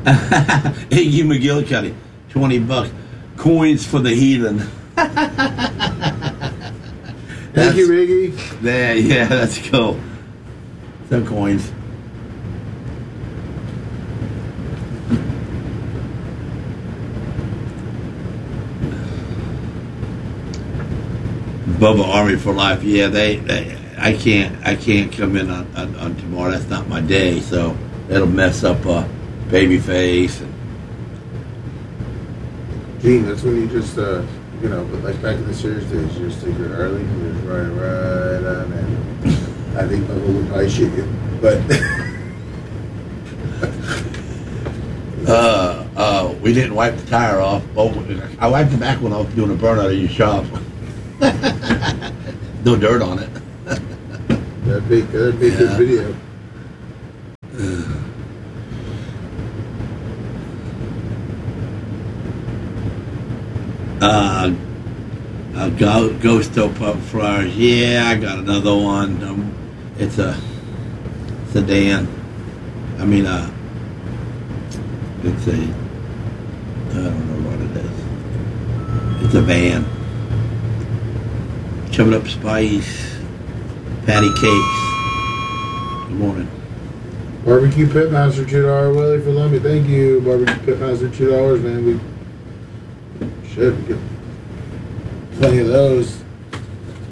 Iggy McGillicuddy, $20. Coins for the heathen. Thank you, Iggy. Yeah, that's cool. Some coins. Bubba Army for life. Yeah, I can't come in on tomorrow. That's not my day, so it'll mess up Babyface. Gene, that's when you just but like back in the series days, you just take her early and you just ride right on in. I think Bubba would probably shoot you, but we didn't wipe the tire off. Oh, I wiped it back when I was doing a burnout at your shop. No dirt on it. that'd be a good video. Ghosto Pub Flyers. Yeah, I got another one. It's a sedan. I mean, it's a, I don't know what it is. It's a van. Chubby Up Spice, patty cakes. Good morning. Barbecue Pitmaster $2 Willie for Lummy. Thank you, Barbecue Pitmaster $2, man. We should get plenty of those.